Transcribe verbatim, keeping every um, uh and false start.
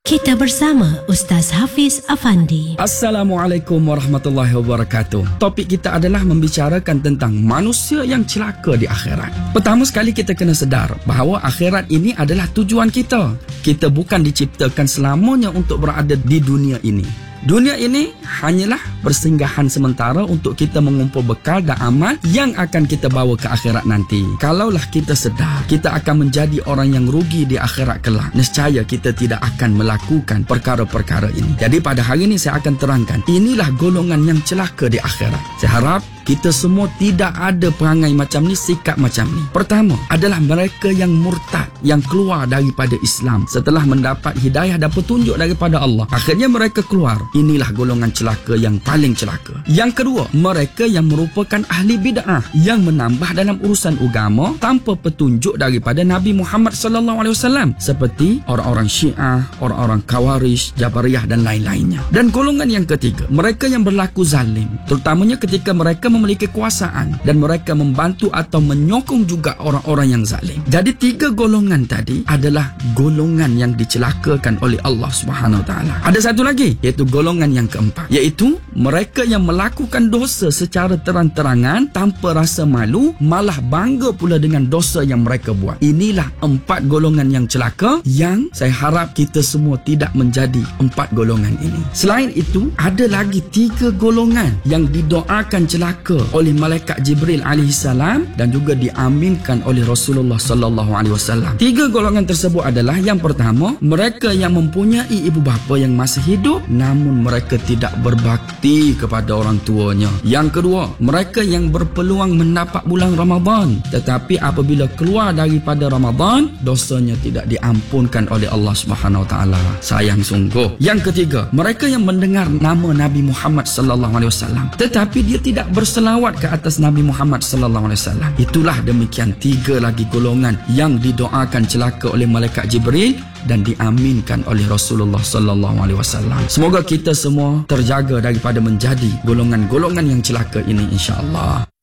Kita bersama Ustaz Hafiz Afandi. Assalamualaikum warahmatullahi wabarakatuh. Topik kita adalah membicarakan tentang manusia yang celaka di akhirat. Pertama sekali kita kena sedar bahawa akhirat ini adalah tujuan kita. Kita bukan diciptakan selamanya untuk berada di dunia ini. Dunia ini hanyalah persinggahan sementara untuk kita mengumpul bekal dan amal yang akan kita bawa ke akhirat nanti. Kalaulah kita sedar, kita akan menjadi orang yang rugi di akhirat kelak. Nescaya kita tidak akan melakukan perkara-perkara ini. Jadi pada hari ini saya akan terangkan, inilah golongan yang celaka di akhirat. Saya harap kita semua tidak ada perangai macam ni, sikap macam ni. Pertama adalah mereka yang murtad, yang keluar daripada Islam setelah mendapat hidayah dan petunjuk daripada Allah. Akhirnya mereka keluar. Inilah golongan celaka yang paling celaka. Yang kedua, mereka yang merupakan ahli bid'ah yang menambah dalam urusan agama tanpa petunjuk daripada Nabi Muhammad sallallahu alaihi wasallam, seperti orang-orang Syiah, orang-orang Khawarij, Jabariyah dan lain-lainnya. Dan golongan yang ketiga, mereka yang berlaku zalim, terutamanya ketika mereka memiliki kekuasaan dan mereka membantu atau menyokong juga orang-orang yang zalim. Jadi tiga golongan tadi adalah golongan yang dicelakakan oleh Allah Subhanahu Wa Taala. Ada satu lagi, iaitu golongan yang keempat, iaitu mereka yang melakukan dosa secara terang-terangan tanpa rasa malu, malah bangga pula dengan dosa yang mereka buat. Inilah empat golongan yang celaka yang saya harap kita semua tidak menjadi empat golongan ini. Selain itu, ada lagi tiga golongan yang didoakan celaka oleh malaikat Jibril alaihissalam dan juga diaminkan oleh Rasulullah sallallahu alaihi wasallam. Tiga golongan tersebut adalah, yang pertama, mereka yang mempunyai ibu bapa yang masih hidup namun mereka tidak berbakti kepada orang tuanya. Yang kedua, mereka yang berpeluang mendapat bulan Ramadan tetapi apabila keluar daripada Ramadan dosanya tidak diampunkan oleh Allah Subhanahu Wa Taala. Sayang sungguh. Yang ketiga, mereka yang mendengar nama Nabi Muhammad sallallahu alaihi wasallam tetapi dia tidak berselawat ke atas Nabi Muhammad sallallahu alaihi wasallam. Itulah demikian tiga lagi golongan yang didoakan celaka oleh malaikat Jibril dan diaminkan oleh Rasulullah sallallahu alaihi wasallam. Semoga kita semua terjaga daripada menjadi golongan-golongan yang celaka ini, insya-Allah.